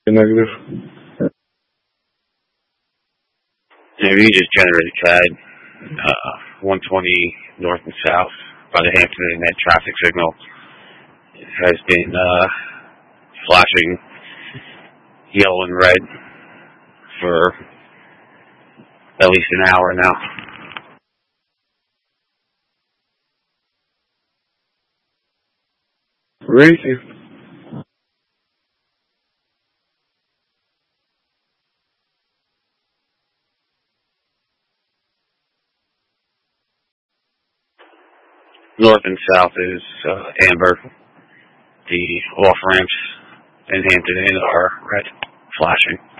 Negative. Yeah, we just generated CAD 120 north and south by the Hampton and that traffic signal has been flashing yellow and red for at least an hour now. Racing. North and south is amber. The off ramps in Hampton Inn are red, flashing.